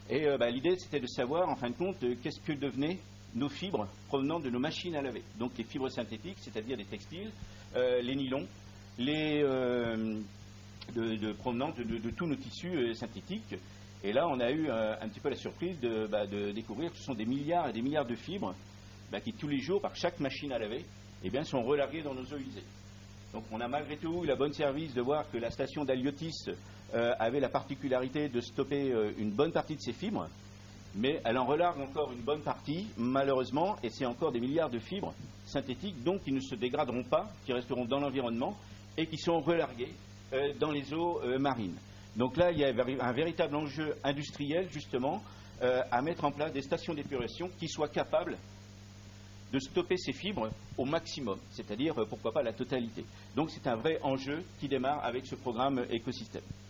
Et l'idée, c'était de savoir, en fin de compte, qu'est-ce que devenaient nos fibres provenant de nos machines à laver. Donc les fibres synthétiques, c'est-à-dire les textiles, les nylons, provenant de tous nos tissus synthétiques. Et là, on a eu un petit peu la surprise de découvrir que ce sont des milliards et des milliards de fibres qui, tous les jours, par chaque machine à laver, sont relarguées dans nos eaux usées. Donc on a malgré tout eu la bonne service de voir que la station d'Haliotis avait la particularité de stopper une bonne partie de ces fibres, mais elle en relargue encore une bonne partie, malheureusement, et c'est encore des milliards de fibres synthétiques, donc qui ne se dégraderont pas, qui resteront dans l'environnement et qui sont relarguées dans les eaux marines. Donc là, il y a un véritable enjeu industriel, justement, à mettre en place des stations d'épuration qui soient capables de stopper ces fibres au maximum, c'est-à-dire, pourquoi pas, la totalité. Donc c'est un vrai enjeu qui démarre avec ce programme écosystème.